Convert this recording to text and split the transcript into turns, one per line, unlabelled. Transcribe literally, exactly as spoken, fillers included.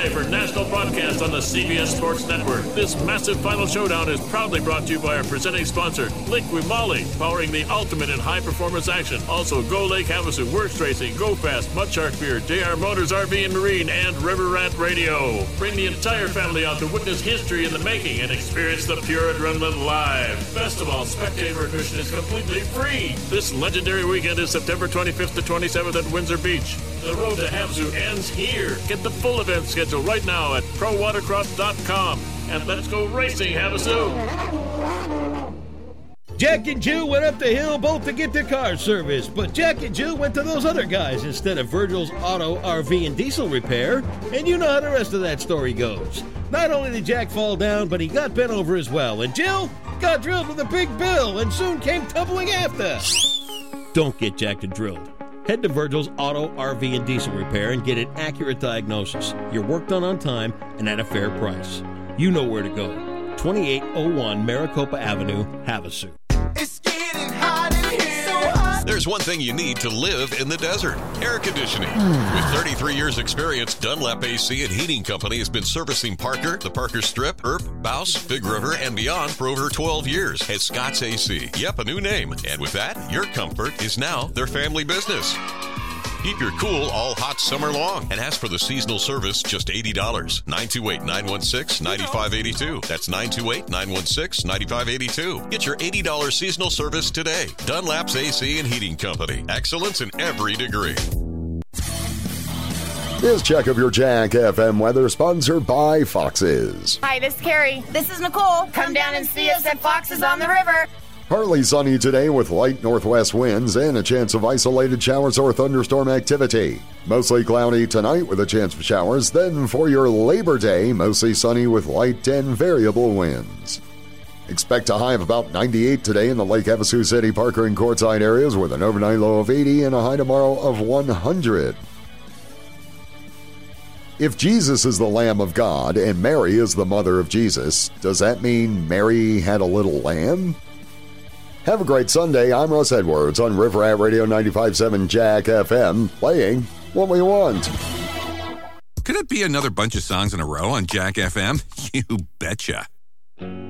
Saturday for national broadcast on the C B S Sports Network. This massive final showdown is proudly brought to you by our presenting sponsor, Liqui Moly, powering the ultimate in high-performance action. Also, Go Lake Havasu, Works Racing, Go Fast, Mudshark Beer, J R Motors R V and Marine, and River Rat Radio. Bring the entire family out to witness history in the making and experience the pure adrenaline live. Best of all, spectator admission is completely free. This legendary weekend is September twenty-fifth to twenty-seventh at Windsor Beach. The road to Havasu ends here. Get the full event schedule right now at pro watercross dot com. And let's go racing, Havasu!
Jack and Jill went up the hill both to get their cars serviced, but Jack and Jill went to those other guys instead of Virgil's Auto, R V, and Diesel Repair, and you know how the rest of that story goes. Not only did Jack fall down, but he got bent over as well, and Jill got drilled with a big bill and soon came tumbling after. Don't get jacked and drilled. Head to Virgil's Auto, R V, and Diesel Repair and get an accurate diagnosis, your work done on time, and at a fair price. You know where to go. twenty-eight oh one Maricopa Avenue, Havasu.
It's getting hot in here. So hot.
There's one thing you need to live in the desert: air conditioning. With thirty-three years experience, Dunlap A C and Heating Company has been servicing Parker, the Parker Strip, Earp, Bouse, Big River, and beyond for over twelve years at Scott's A C. Yep, a new name. And with that, your comfort is now their family business. Keep your cool all hot summer long and ask for the seasonal service, just eighty dollars. nine two eight, nine one six, nine five eight two. That's nine two eight, nine one six, nine five eight two. Get your eighty dollars seasonal service today. Dunlap's A C and Heating Company. Excellence in every degree.
This check of your Jack F M weather sponsored by Fox's.
Hi, this is Carrie. This is Nicole. Come down and see us at Fox's on the River.
Partly sunny today with light northwest winds and a chance of isolated showers or thunderstorm activity. Mostly cloudy tonight with a chance of showers. Then for your Labor Day, mostly sunny with light and variable winds. Expect a high of about ninety-eight today in the Lake Havasu City, Parker, and Quartzsite areas with an overnight low of eighty and a high tomorrow of one hundred. If Jesus is the Lamb of God and Mary is the mother of Jesus, does that mean Mary had a little lamb? Have a great Sunday. I'm Russ Edwards on River Rat Radio ninety-five point seven Jack F M, playing what we want.
Could it be another bunch of songs in a row on Jack F M? You betcha.